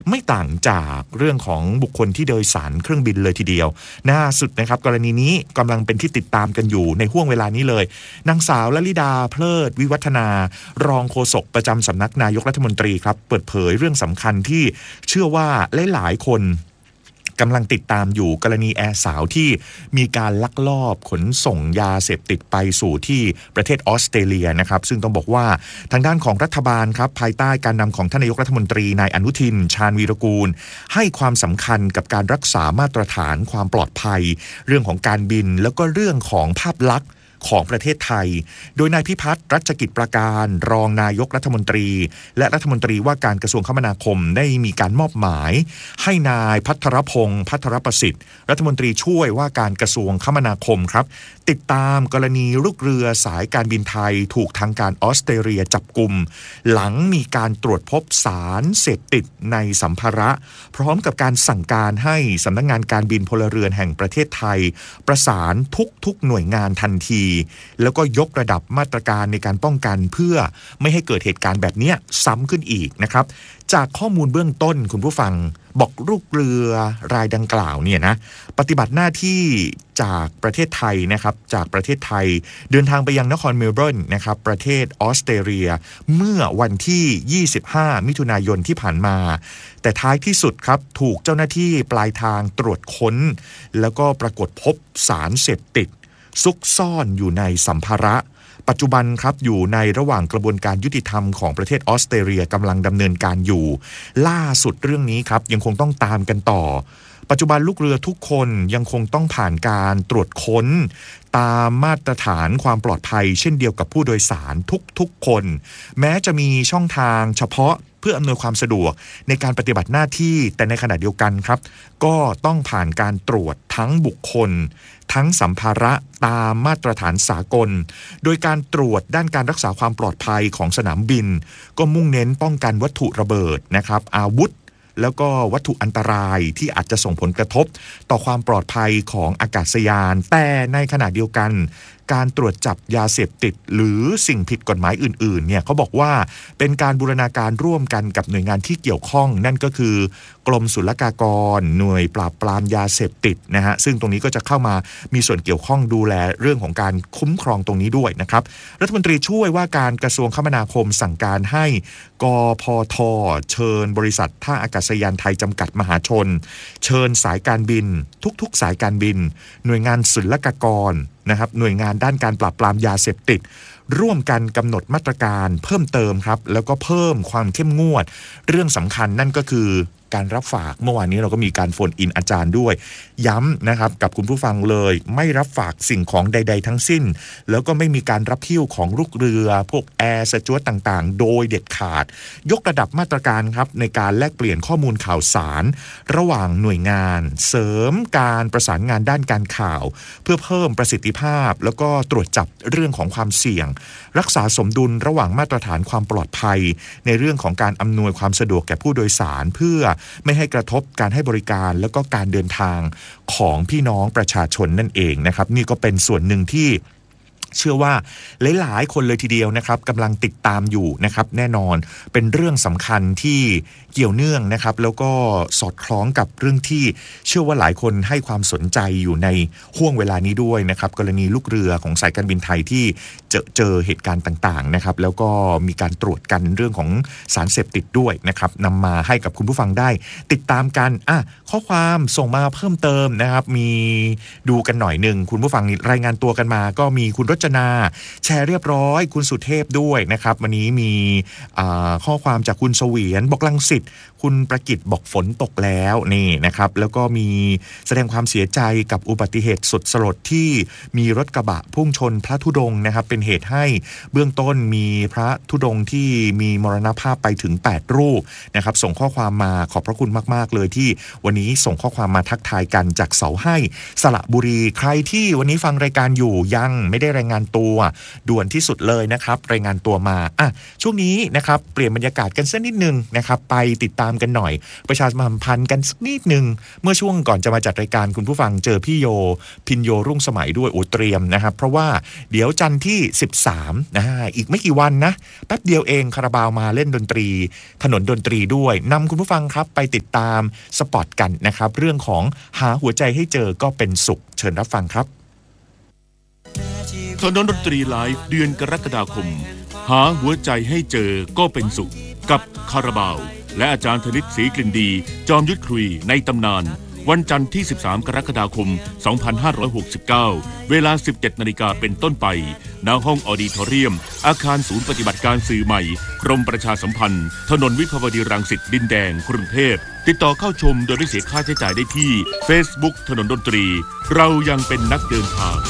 ไม่ต่างจากเรื่องของบุคคลที่โดยสารเครื่องบินเลยทีเดียวล่าสุดนะครับกรณีนี้กำลังเป็นที่ติดตามกันอยู่ในห้วงเวลานี้เลยนางสาวลลิดาเพลิดวิวัฒนารองโฆษกประจำสำนักนายกรัฐมนตรีครับเปิดเผยเรื่องสำคัญที่เชื่อว่าหลายๆคนกำลังติดตามอยู่กรณีแอร์สาวที่มีการลักลอบขนส่งยาเสพติดไปสู่ที่ประเทศออสเตรเลียนะครับซึ่งต้องบอกว่าทางด้านของรัฐบาลครับภายใต้การนำของท่านนายกรัฐมนตรีนายอนุทินชาญวีรกูลให้ความสำคัญกับการรักษามาตรฐานความปลอดภัยเรื่องของการบินแล้วก็เรื่องของภาพลักษณ์ของประเทศไทยโดยนายพิพัฒน์รัชกิจประการรองนายกรัฐมนตรีและรัฐมนตรีว่าการกระทรวงคมนาคมได้มีการมอบหมายให้นายภัทรพงษ์ภัทรประสิทธิ์รัฐมนตรีช่วยว่าการกระทรวงคมนาคมครับติดตามกรณีลูกเรือสายการบินไทยถูกทางการออสเตรเลียจับกุมหลังมีการตรวจพบสารเสพติดในสัมภาระพร้อมกับการสั่งการให้สำนักงานการบินพลเรือนแห่งประเทศไทยประสานทุกหน่วยงานทันทีแล้วก็ยกระดับมาตรการในการป้องกันเพื่อไม่ให้เกิดเหตุการณ์แบบนี้ซ้ำขึ้นอีกนะครับจากข้อมูลเบื้องต้นคุณผู้ฟังบอกลูกเรือรายดังกล่าวเนี่ยนะปฏิบัติหน้าที่จากประเทศไทยนะครับจากประเทศไทยเดินทางไปยังนครเมลเบิร์นนะครับประเทศออสเตรเลียเมื่อวันที่25มิถุนายนที่ผ่านมาแต่ท้ายที่สุดครับถูกเจ้าหน้าที่ปลายทางตรวจค้นแล้วก็ปรากฏพบสารเสพติดซุกซ่อนอยู่ในสัมภาระปัจจุบันครับอยู่ในระหว่างกระบวนการยุติธรรมของประเทศออสเตรเลียกำลังดำเนินการอยู่ล่าสุดเรื่องนี้ครับยังคงต้องตามกันต่อปัจจุบันลูกเรือทุกคนยังคงต้องผ่านการตรวจค้นตามมาตรฐานความปลอดภัยเช่นเดียวกับผู้โดยสารทุกคนแม้จะมีช่องทางเฉพาะเพื่ออำนวยความสะดวกในการปฏิบัติหน้าที่แต่ในขณะเดียวกันครับก็ต้องผ่านการตรวจทั้งบุคคลทั้งสัมภาระตามมาตรฐานสากลโดยการตรวจด้านการรักษาความปลอดภัยของสนามบินก็มุ่งเน้นป้องกันวัตถุระเบิดนะครับอาวุธแล้วก็วัตถุอันตรายที่อาจจะส่งผลกระทบต่อความปลอดภัยของอากาศยานแต่ในขณะเดียวกันการตรวจจับยาเสพติดหรือสิ่งผิดกฎหมายอื่นๆเนี่ยเขาบอกว่าเป็นการบูรณาการร่วมกันกับหน่วยงานที่เกี่ยวข้องนั่นก็คือกรมศุลกากรหน่วยปราบปรามยาเสพติดนะฮะซึ่งตรงนี้ก็จะเข้ามามีส่วนเกี่ยวข้องดูแลเรื่องของการคุ้มครองตรงนี้ด้วยนะครับรัฐมนตรีช่วยว่าการกระทรวงคมนาคมสั่งการให้กพท.เชิญบริษัทท่าอากาศยานไทยจำกัดมหาชนเชิญสายการบินทุกสายการบินหน่วยงานศุลกากรนะครับหน่วยงานด้านการปราบปรามยาเสพติดร่วมกันกำหนดมาตรการเพิ่มเติมครับแล้วก็เพิ่มความเข้มงวดเรื่องสำคัญนั่นก็คือการรับฝากเมื่อวานนี้เราก็มีการโฟนอินอาจารย์ด้วยย้ำนะครับกับคุณผู้ฟังเลยไม่รับฝากสิ่งของใดๆทั้งสิ้นแล้วก็ไม่มีการรับหิ้วของลูกเรือพวกแอร์สจ๊วตต่างๆโดยเด็ดขาดยกระดับมาตรการครับในการแลกเปลี่ยนข้อมูลข่าวสารระหว่างหน่วยงานเสริมการประสานงานด้านการข่าวเพื่อเพิ่มประสิทธิภาพแล้วก็ตรวจจับเรื่องของความเสี่ยงรักษาสมดุลระหว่างมาตรฐานความปลอดภัยในเรื่องของการอำนวยความสะดวกแก่ผู้โดยสารเพื่อไม่ให้กระทบการให้บริการแล้วก็การเดินทางของพี่น้องประชาชนนั่นเองนะครับนี่ก็เป็นส่วนหนึ่งที่เชื่อว่าหลายๆคนเลยทีเดียวนะครับกำลังติดตามอยู่นะครับแน่นอนเป็นเรื่องสำคัญที่เกี่ยวเนื่องนะครับแล้วก็สอดคล้องกับเรื่องที่เชื่อว่าหลายคนให้ความสนใจอยู่ในห่วงเวลานี้ด้วยนะครับกรณีลูกเรือของสายการบินไทยที่เจอเหตุการณ์ต่างๆนะครับแล้วก็มีการตรวจกันเรื่องของสารเสพติดด้วยนะครับนำมาให้กับคุณผู้ฟังได้ติดตามกันข้อความส่งมาเพิ่มเติมนะครับมีดูกันหน่อยนึงคุณผู้ฟังรายงานตัวกันมาก็มีคุณรจนาแชร์เรียบร้อยคุณสุเทพด้วยนะครับวันนี้มีข้อความจากคุณเสวียนบอกลังสิตคุณประกิตบอกฝนตกแล้วนี่นะครับแล้วก็มีแสดงความเสียใจกับอุบัติเหตุสุดสลดที่มีรถกระบะพุ่งชนพระธุดงค์นะครับเป็นเหตุให้เบื้องต้นมีพระธุดงค์ที่มีมรณภาพไปถึง8รูปนะครับส่งข้อความมาขอบพระคุณมากๆเลยที่วันนี้ส่งข้อความมาทักทายกันจากเสาให้สระบุรีใครที่วันนี้ฟังรายการอยู่ยังไม่ได้รายงานงานตัวด่วนที่สุดเลยนะครับรายงานตัวมาช่วงนี้นะครับเปลี่ยนบรรยากาศกันสักนิดนึงนะครับไปติดตามกันหน่อยประชาสัมพันธ์กันสักนิดนึงเมื่อช่วงก่อนจะมาจัดรายการคุณผู้ฟังเจอพี่โยพินโยรุ่งสมัยด้วยเตรียมนะครับเพราะว่าเดี๋ยวจันทร์ที่13อีกไม่กี่วันนะแป๊บเดียวเองคาราบาวมาเล่นดนตรีถนนดนตรีด้วยนำคุณผู้ฟังครับไปติดตามสปอตกันนะครับเรื่องของหาหัวใจให้เจอก็เป็นสุขเชิญรับฟังครับถนนดนตรีไลฟ์เดือนกรกฎาคมหาหัวใจให้เจอก็เป็นสุขกับคาราบาวและอาจารย์ธนิตศรีกลิ่นดีจอมยุทธคุยในตำนานวันจันทร์ที่13กรกฎาคม2569เวลา 17:00 น.เป็นต้นไปณห้องออดิทอเรียมอาคารศูนย์ปฏิบัติการสื่อใหม่กรมประชาสัมพันธ์ถนนวิภาวดีรังสิตดินแดงกรุงเทพติดต่อเข้าชมโดยไม่เสียค่าใช้จ่ายได้ที่ Facebook ถนนดนตรีเรายังเป็นนักเดินทาง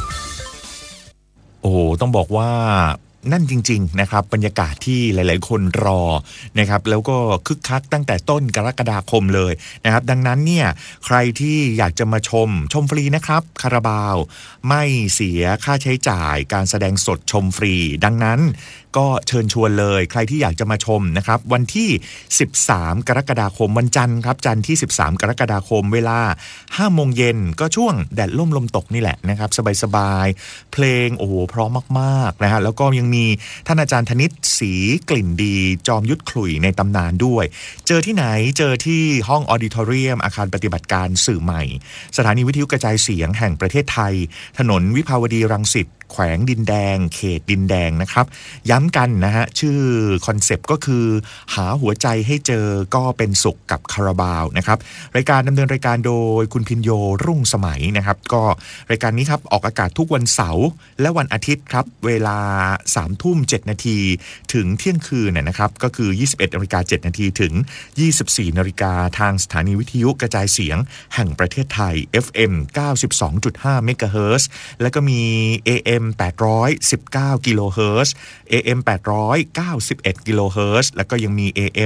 ต้องบอกว่านั่นจริงๆนะครับบรรยากาศที่หลายๆคนรอนะครับแล้วก็คึกคักตั้งแต่ต้นกรกฎาคมเลยนะครับดังนั้นเนี่ยใครที่อยากจะมาชมฟรีนะครับคาราบาวไม่เสียค่าใช้จ่ายการแสดงสดชมฟรีดังนั้นก็เชิญชวนเลยใครที่อยากจะมาชมนะครับวันที่13กรกฎาคมวันจันทร์ครับจันทร์ที่13กรกฎาคมเวลา 5 โมงเย็นก็ช่วงแดดร่มลมตกนี่แหละนะครับสบายๆเพลงเพราะมากๆนะฮะแล้วก็ยังมีท่านอาจารย์ธนิตศรีกลิ่นดีจอมยุทธขลุ่ยในตำนานด้วยเจอที่ไหนเจอที่ห้องออดิทอเรียมอาคารปฏิบัติการสื่อใหม่สถานีวิทยุกระจายเสียงแห่งประเทศไทยถนนวิภาวดีรังสิตแขวงดินแดงเขตดินแดงนะครับย้ำกันนะฮะชื่อคอนเซปต์ก็คือหาหัวใจให้เจอก็เป็นสุขกับคาราบาวนะครับรายการดำเนินรายการโดยคุณพินโยรุ่งสมัยนะครับก็รายการนี้ครับออกอากาศทุกวันเสาร์และวันอาทิตย์ครับเวลา 3:07 นาทีถึงเที่ยงคืนนะครับก็คือ 21:07 นาทีถึง 24:00 น.ทางสถานีวิทยุกระจายเสียงแห่งประเทศไทย FM 92.5 เมกะเฮิรตซ์แล้วก็มี AM 819 กิโลเฮิรตซ์ AM 891 กิโลเฮิรตซ์แล้วก็ยังมี AM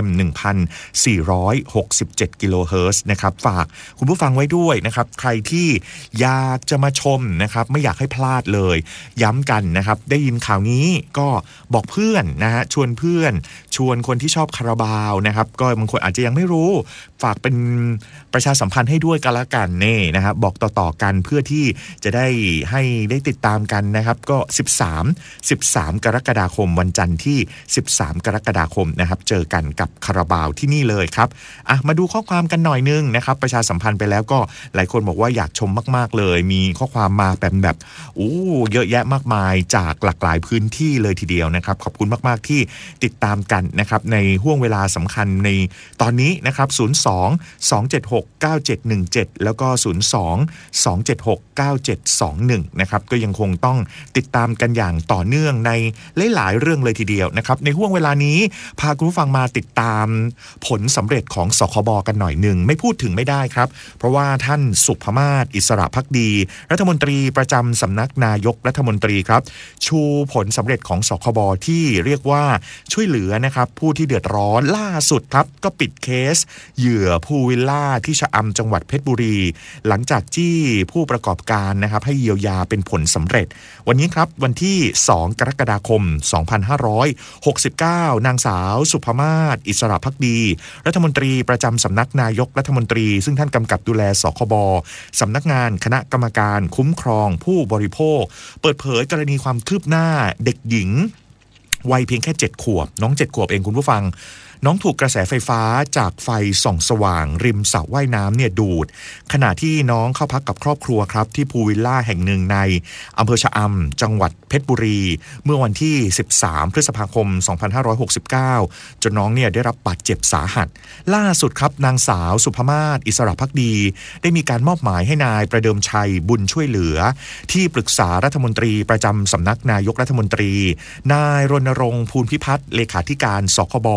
1467 กิโลเฮิรตซ์นะครับฝากคุณผู้ฟังไว้ด้วยนะครับใครที่อยากจะมาชมนะครับไม่อยากให้พลาดเลยย้ำกันนะครับได้ยินข่าวนี้ก็บอกเพื่อนนะฮะชวนเพื่อนชวนคนที่ชอบคาราบาวนะครับก็บางคนอาจจะยังไม่รู้ฝากเป็นประชาสัมพันธ์ให้ด้วยกันละกันนี่นะครับบอกต่อๆกันเพื่อที่จะได้ติดตามกันนะครับก็13กรกฎาคมวันจันทร์ที่13กรกฎาคมนะครับเจอกันกับคาราบาวที่นี่เลยครับมาดูข้อความกันหน่อยนึงนะครับประชาสัมพันธ์ไปแล้วก็หลายคนบอกว่าอยากชมมากๆเลยมีข้อความมาแบบเยอะแยะมากมายจากหลากหลายพื้นที่เลยทีเดียวนะครับขอบคุณมากๆที่ติดตามกันนะครับในห่วงเวลาสำคัญในตอนนี้นะครับ02-276-9717แล้วก็02-276-9721นะครับก็ยังคงต้องติดตามกันอย่างต่อเนื่องในหลายๆเรื่องเลยทีเดียวนะครับในห่วงเวลานี้พาคุณผู้ฟังมาติดตามผลสำเร็จของสคบกันหน่อยหนึ่งไม่พูดถึงไม่ได้ครับเพราะว่าท่านสุภมาศอิสระภักดีรัฐมนตรีประจำสำนักนายกรัฐมนตรีครับชูผลสำเร็จของสคบที่เรียกว่าช่วยเหลือนะครับผู้ที่เดือดร้อนล่าสุดครับก็ปิดเคสเหยื่อพูลวิลล่าที่ชะอำจังหวัดเพชรบุรีหลังจากที่ผู้ประกอบการนะครับให้เยียวยาเป็นผลสำเร็จวันนี้ครับวันที่2กรกฎาคม2569นางสาวสุภมาศอิสระภักดีรัฐมนตรีประจำสำนักนายกรัฐมนตรีซึ่งท่านกำกับดูแลสคบสำนักงานคณะกรรมการคุ้มครองผู้บริโภคเปิดเผยกรณีความคืบหน้าเด็กหญิงวัยเพียงแค่7 ขวบน้อง7 ขวบเองคุณผู้ฟังน้องถูกกระแสไฟฟ้าจากไฟส่องสว่างริมสระว่ายน้ำเนี่ยดูดขณะที่น้องเข้าพักกับครอบครัวครับที่พูลวิลล่าแห่งหนึ่งในอำเภอชะอำจังหวัดเพชรบุรีเมื่อวันที่13พฤษภาคม2569จนน้องเนี่ยได้รับบาดเจ็บสาหัสล่าสุดครับนางสาวสุภมาศอิสระภักดีได้มีการมอบหมายให้นายประเดิมชัยบุญช่วยเหลือที่ปรึกษารัฐมนตรีประจำสำนักนายกรัฐมนตรีนายรณรงค์ภูลพิพัฒน์เลขาธิการสคบ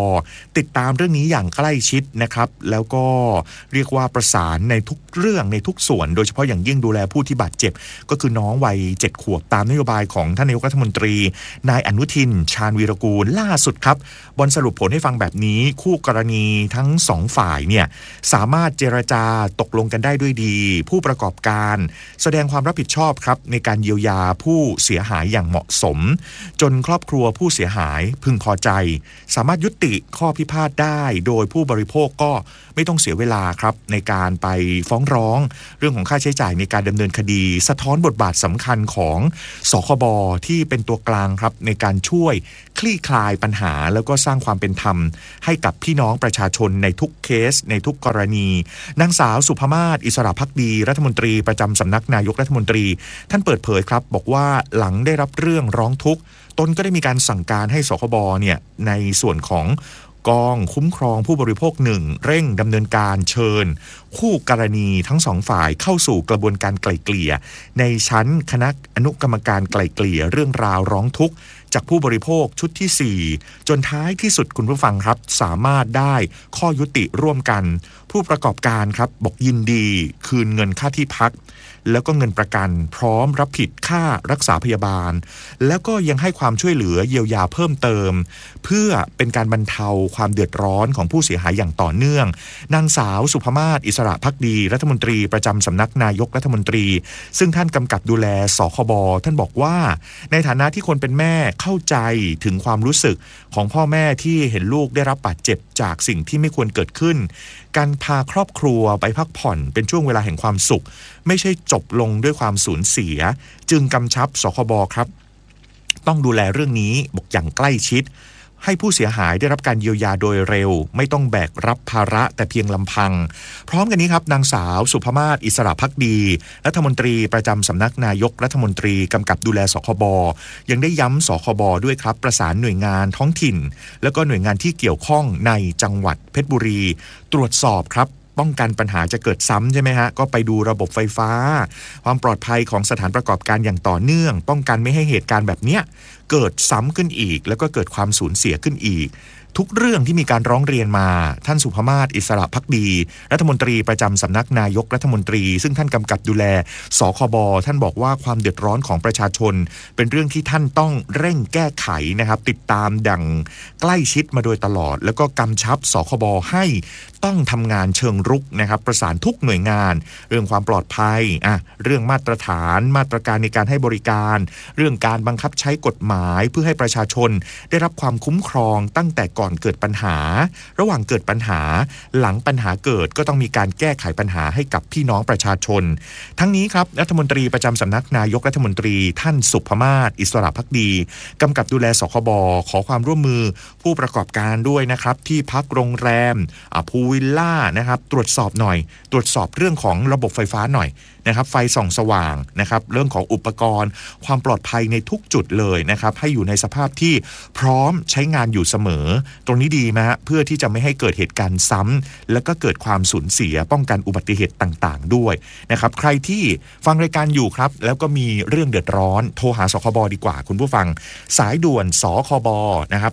ติดตามเรื่องนี้อย่างใกล้ชิดนะครับแล้วก็เรียกว่าประสานในทุกเรื่องในทุกส่วนโดยเฉพาะอย่างยิ่งดูแลผู้ที่บาดเจ็บก็คือน้องวัย7 ขวบตามนโยบายของท่านนายกรัฐมนตรีนายอนุทินชาญวีรกูลล่าสุดครับบนสรุปผลให้ฟังแบบนี้คู่กรณีทั้ง2ฝ่ายเนี่ยสามารถเจรจาตกลงกันได้ด้วยดีผู้ประกอบการแสดงความรับผิดชอบครับในการเยียวยาผู้เสียหายอย่างเหมาะสมจนครอบครัวผู้เสียหายพึงพอใจสามารถยุติข้อพิพาทได้โดยผู้บริโภคก็ไม่ต้องเสียเวลาครับในการไปฟ้องร้องเรื่องของค่าใช้จ่ายในการดำเนินคดีสะท้อนบทบาทสำคัญของสคบที่เป็นตัวกลางครับในการช่วยคลี่คลายปัญหาแล้วก็สร้างความเป็นธรรมให้กับพี่น้องประชาชนในทุกเคสในทุกกรณีนางสาวสุภมาศอิสระภักดีรัฐมนตรีประจำสำนักนายกรัฐมนตรีท่านเปิดเผยครับบอกว่าหลังได้รับเรื่องร้องทุกข์ตนก็ได้มีการสั่งการให้สคบเนี่ยในส่วนของกองคุ้มครองผู้บริโภค1เร่งดำเนินการเชิญคู่กรณีทั้ง2ฝ่ายเข้าสู่กระบวนการไกล่เกลี่ยในชั้นคณะอนุกรรมการไกล่เกลี่ยเรื่องราวร้องทุกข์จากผู้บริโภคชุดที่4จนท้ายที่สุดคุณผู้ฟังครับสามารถได้ข้อยุติร่วมกันผู้ประกอบการครับบอกยินดีคืนเงินค่าที่พักแล้วก็เงินประกันพร้อมรับผิดค่ารักษาพยาบาลแล้วก็ยังให้ความช่วยเหลือเยียวยาเพิ่มเติมเพื่อเป็นการบรรเทาความเดือดร้อนของผู้เสียหายอย่างต่อเนื่องนางสาวสุภมาศอิสระภักดีรัฐมนตรีประจำสำนักนายกรัฐมนตรีซึ่งท่านกำกับดูแลสคบท่านบอกว่าในฐานะที่คนเป็นแม่เข้าใจถึงความรู้สึกของพ่อแม่ที่เห็นลูกได้รับบาดเจ็บจากสิ่งที่ไม่ควรเกิดขึ้นการพาครอบครัวไปพักผ่อนเป็นช่วงเวลาแห่งความสุขไม่ใช่จบลงด้วยความสูญเสียจึงกำชับสคบครับต้องดูแลเรื่องนี้บอกอย่างใกล้ชิดให้ผู้เสียหายได้รับการเยียวยาโดยเร็วไม่ต้องแบกรับภาระแต่เพียงลำพังพร้อมกันนี้ครับนางสาวสุภมาศอิสระภักดีรัฐมนตรีประจำสำนักนายกรัฐมนตรีกำกับดูแลสคบยังได้ย้ำสคบด้วยครับประสานหน่วยงานท้องถิ่นแล้วก็หน่วยงานที่เกี่ยวข้องในจังหวัดเพชรบุรีตรวจสอบครับป้องกันปัญหาจะเกิดซ้ำใช่ไหมฮะก็ไปดูระบบไฟฟ้าความปลอดภัยของสถานประกอบการอย่างต่อเนื่องป้องกันไม่ให้เหตุการณ์แบบเนี้ยเกิดซ้ำขึ้นอีกแล้วก็เกิดความสูญเสียขึ้นอีกทุกเรื่องที่มีการร้องเรียนมาท่านสุภมาศอิสระภักดีรัฐมนตรีประจำสำนักนายกรัฐมนตรีซึ่งท่านกำกับดูแลสคบท่านบอกว่าความเดือดร้อนของประชาชนเป็นเรื่องที่ท่านต้องเร่งแก้ไขนะครับติดตามดังใกล้ชิดมาโดยตลอดแล้วก็กำชับสคบให้ต้องทำงานเชิงรุกนะครับประสานทุกหน่วยงานเรื่องความปลอดภัยเรื่องมาตรฐานมาตรการในการให้บริการเรื่องการบังคับใช้กฎหมายเพื่อให้ประชาชนได้รับความคุ้มครองตั้งแต่ก่อนเกิดปัญหาระหว่างเกิดปัญหาหลังปัญหาเกิดก็ต้องมีการแก้ไขปัญหาให้กับพี่น้องประชาชนทั้งนี้ครับรัฐมนตรีประจำสำนักนายกรัฐมนตรีท่านสุภมาศอิสระภักดีกำกับดูแลสคบขอความร่วมมือผู้ประกอบการด้วยนะครับที่พักโรงแรมพูลวิลล่านะครับตรวจสอบหน่อยตรวจสอบเรื่องของระบบไฟฟ้าหน่อยนะครับไฟส่องสว่างนะครับเรื่องของอุปกรณ์ความปลอดภัยในทุกจุดเลยนะครับให้อยู่ในสภาพที่พร้อมใช้งานอยู่เสมอตรงนี้ดีไหมฮะเพื่อที่จะไม่ให้เกิดเหตุการณ์ซ้ำแล้วก็เกิดความสูญเสียป้องกันอุบัติเหตุต่างๆด้วยนะครับใครที่ฟังรายการอยู่ครับแล้วก็มีเรื่องเดือดร้อนโทรหาสคบดีกว่าคุณผู้ฟังสายด่วนสคบนะครับ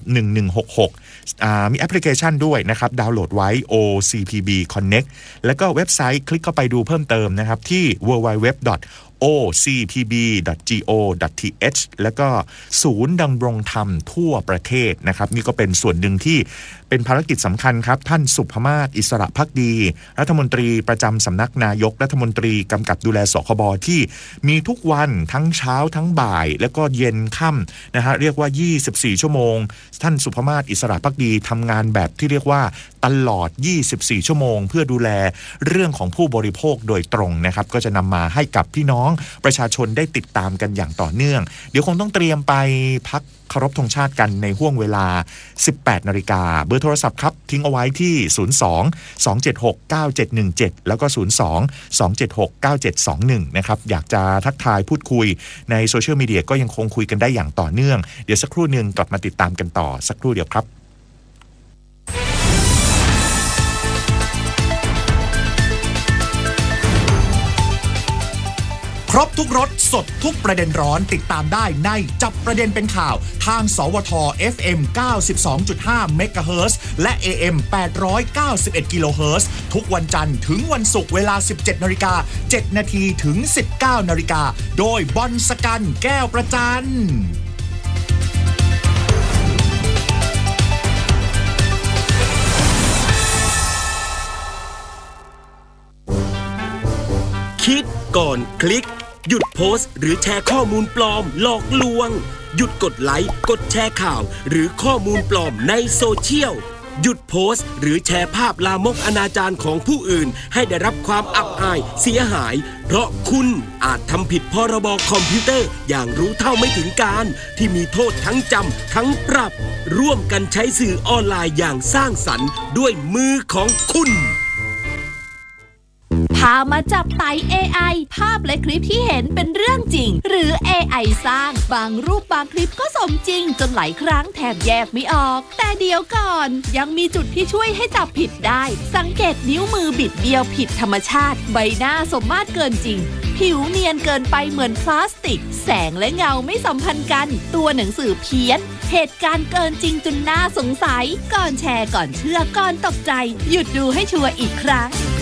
1166มีแอปพลิเคชันด้วยนะครับดาวน์โหลดไว้ OCPB Connect แล้วก็เว็บไซต์คลิกเข้าไปดูเพิ่มเติมนะครับที่ www.ocpb.go.th แล้วก็ศูนย์ดำรงธรรมทั่วประเทศนะครับนี่ก็เป็นส่วนหนึ่งที่เป็นภารกิจสำคัญครับท่านสุภมาศอิสระภักดีรัฐมนตรีประจำสำนักนายกรัฐมนตรีกำกับดูแลสคบที่มีทุกวันทั้งเช้าทั้งบ่ายแล้วก็เย็นค่ำนะฮะเรียกว่า24ชั่วโมงท่านสุภมาศอิสระภักดีทำงานแบบที่เรียกว่าตลอด24ชั่วโมงเพื่อดูแลเรื่องของผู้บริโภคโดยตรงนะครับก็จะนำมาให้กับพี่น้องประชาชนได้ติดตามกันอย่างต่อเนื่องเดี๋ยวคงต้องเตรียมไปพักเคารพธงชาติกันในห้วงเวลา 18 นาฬิกาเบอร์โทรศัพท์ครับทิ้งเอาไว้ที่ 02-276-9717 แล้วก็ 02-276-9721 นะครับอยากจะทักทายพูดคุยในโซเชียลมีเดียก็ยังคงคุยกันได้อย่างต่อเนื่องเดี๋ยวสักครู่นึงกลับมาติดตามกันต่อสักครู่เดียวครับครบทุกรสสดทุกประเด็นร้อนติดตามได้ในจับประเด็นเป็นข่าวทางสวท FM 92.5 MHz และ AM 891 kHz ทุกวันจันทร์ถึงวันศุกร์เวลา 17:07 น.ถึง 19:00 น.โดยบอลสกันแก้วประจันคิดก่อนคลิกหยุดโพสต์หรือแชร์ข้อมูลปลอมหลอกลวงหยุดกดไลค์กดแชร์ข่าวหรือข้อมูลปลอมในโซเชียลหยุดโพสต์หรือแชร์ภาพลามกอนาจารของผู้อื่นให้ได้รับความอับอายเสียหายเพราะคุณอาจทำผิดพรบคอมพิวเตอร์อย่างรู้เท่าไม่ถึงการที่มีโทษทั้งจำทั้งปรับร่วมกันใช้สื่อออนไลน์อย่างสร้างสรรค์ด้วยมือของคุณพามาจับไต่ AI ภาพและคลิปที่เห็นเป็นเรื่องจริงหรือ AI สร้างบางรูปบางคลิปก็สมจริงจนหลายครั้งแทบแยกไม่ออกแต่เดี๋ยวก่อนยังมีจุดที่ช่วยให้จับผิดได้สังเกตนิ้วมือบิดเบี้ยวผิดธรรมชาติใบหน้าสมมาตรเกินจริงผิวเนียนเกินไปเหมือนพลาสติกแสงและเงาไม่สัมพันธ์กันตัวหนังสือเพี้ยนเหตุการณ์เกินจริงจนน่าสงสัยก่อนแชร์ก่อนเชื่อก่อนตกใจหยุดดูให้ชัวร์อีกครั้ง